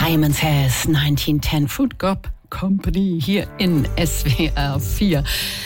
Simon Says 1910 Food Company hier in SWR 4.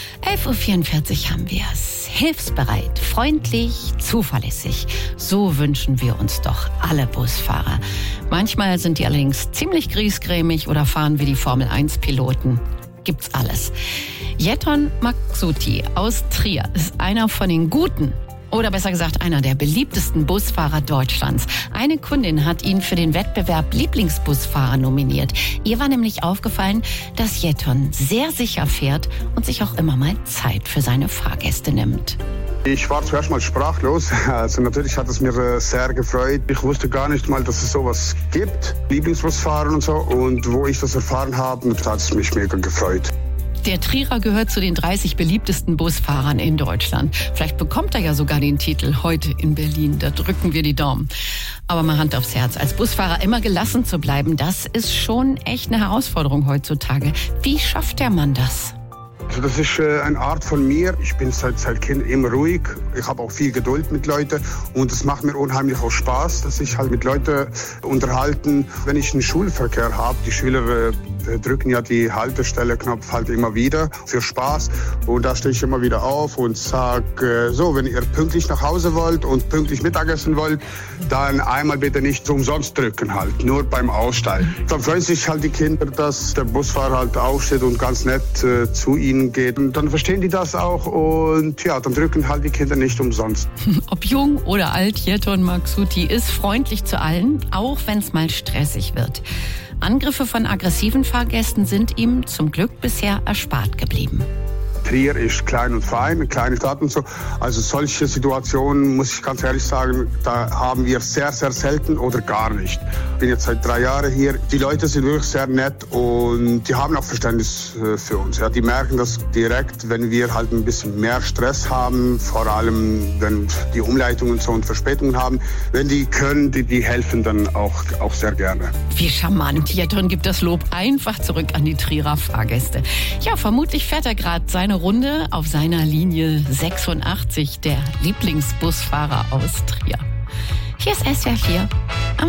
11.44 Uhr haben wir es. Hilfsbereit, freundlich, zuverlässig. So wünschen wir uns doch alle Busfahrer. Manchmal sind die allerdings ziemlich griesgrämig oder fahren wie die Formel-1-Piloten. Gibt's alles. Jeton Maksuti aus Trier ist einer von den Guten. Oder besser gesagt, einer der beliebtesten Busfahrer Deutschlands. Eine Kundin hat ihn für den Wettbewerb Lieblingsbusfahrer nominiert. Ihr war nämlich aufgefallen, dass Jeton sehr sicher fährt und sich auch immer mal Zeit für seine Fahrgäste nimmt. Ich war zuerst mal sprachlos. Also natürlich hat es mir sehr gefreut. Ich wusste gar nicht mal, dass es sowas gibt, Lieblingsbusfahren und so. Und wo ich das erfahren habe, hat es mich mega gefreut. Der Trierer gehört zu den 30 beliebtesten Busfahrern in Deutschland. Vielleicht bekommt er ja sogar den Titel heute in Berlin. Da drücken wir die Daumen. Aber mal Hand aufs Herz. Als Busfahrer immer gelassen zu bleiben, das ist schon echt eine Herausforderung heutzutage. Wie schafft der Mann das? Also das ist eine Art von mir. Ich bin seit Kind immer ruhig. Ich habe auch viel Geduld mit Leuten und es macht mir unheimlich auch Spaß, dass ich halt mit Leuten unterhalten. Wenn ich einen Schulverkehr habe, die Schüler drücken ja die Haltestelle-Knopf halt immer wieder für Spaß und da stehe ich immer wieder auf und sage, so, wenn ihr pünktlich nach Hause wollt und pünktlich Mittagessen wollt, dann einmal bitte nicht umsonst drücken halt, nur beim Aussteigen. Dann freuen sich halt die Kinder, dass der Busfahrer halt aufsteht und ganz nett zu ihnen geht. Und dann verstehen die das auch und ja, dann drücken halt die Kinder nicht umsonst. Ob jung oder alt, Jeton Maksuti ist freundlich zu allen, auch wenn es mal stressig wird. Angriffe von aggressiven Fahrgästen sind ihm zum Glück bisher erspart geblieben. Trier ist klein und fein, eine kleine Stadt und so. Also solche Situationen, muss ich ganz ehrlich sagen, da haben wir sehr, sehr selten oder gar nicht. Ich bin jetzt seit 3 Jahren hier. Die Leute sind wirklich sehr nett und die haben auch Verständnis für uns. Ja, die merken das direkt, wenn wir halt ein bisschen mehr Stress haben, vor allem wenn die Umleitungen so und Verspätungen haben. Wenn die können, die helfen dann auch sehr gerne. Wie charmant. Jeton gibt das Lob einfach zurück an die Trierer Fahrgäste. Ja, vermutlich fährt er gerade seine Runde auf seiner Linie 86, der Lieblingsbusfahrer aus Trier. Hier ist SWR 4.